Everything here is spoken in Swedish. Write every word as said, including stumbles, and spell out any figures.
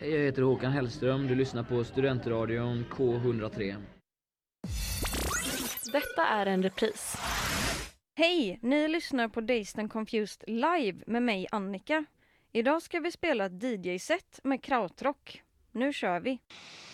Hej, jag heter Håkan Hellström. Du lyssnar på Studentradion K hundra tre. Detta är en repris. Hej, ni lyssnar på Dazed and Confused live med mig Annika. Idag ska vi spela ett D J-set med krautrock. Nu kör vi!